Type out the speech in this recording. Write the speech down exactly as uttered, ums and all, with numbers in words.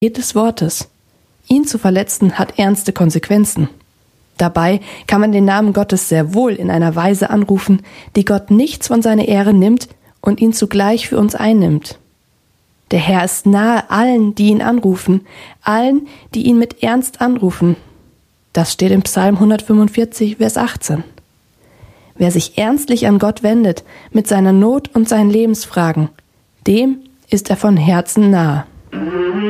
jedes Wortes. Ihn zu verletzen hat ernste Konsequenzen. Dabei kann man den Namen Gottes sehr wohl in einer Weise anrufen, die Gott nichts von seiner Ehre nimmt und ihn zugleich für uns einnimmt. Der Herr ist nahe allen, die ihn anrufen, allen, die ihn mit Ernst anrufen. Das steht im Psalm hundertfünfundvierzig, Vers achtzehn. Wer sich ernstlich an Gott wendet, mit seiner Not und seinen Lebensfragen, dem ist er von Herzen nahe.